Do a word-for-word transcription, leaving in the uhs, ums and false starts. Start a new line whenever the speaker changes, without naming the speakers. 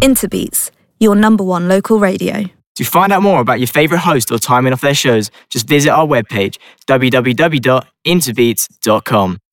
Interbeats, your number one local radio.
To find out more about your favourite host or timing of their shows, just visit our webpage, w w w dot interbeats dot com.